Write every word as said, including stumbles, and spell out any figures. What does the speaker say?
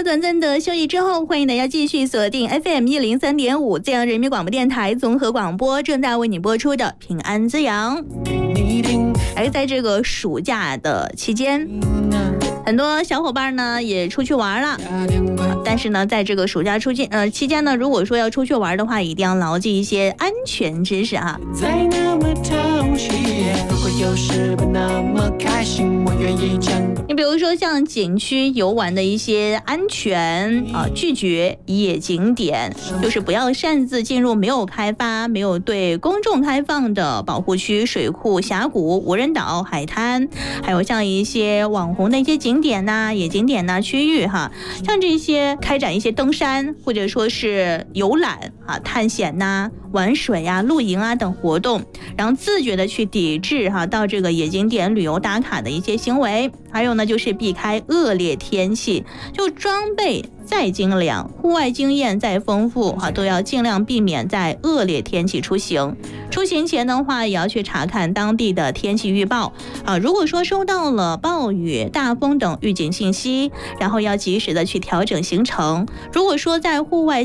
短暂的休息之后，欢迎大家继续锁定 F M 一零三点五，浙江人民广播电台综合广播，正在为你播出的平安滋养。而在这个暑假的期间，很多小伙伴呢也出去玩了，但是呢，在这个暑假出境呃期间呢，如果说要出去玩的话，一定要牢记一些安全知识哈。你比如说像景区游玩的一些安全啊，拒绝野景点，就是不要擅自进入没有开发、没有对公众开放的保护区、水库、峡谷、无人岛、海滩，还有像一些网红的一些景点呐、啊、野景点呐、啊、区域哈，像这些开展一些登山或者说是游览啊、探险呐、啊、玩水啊、露营啊等活动，然后自觉的去抵制哈、啊、到这个野景点旅游打卡的一些行为。还有呢，就是避开恶劣天气，就装备再精良，户外经验再丰富哈，都要尽量避免在恶劣天气出行。出行前的话，也要去查看当地的天气预报啊。如果说收到了暴雨、大风等预警信息，然后要及时的去调整行程。如果说在户外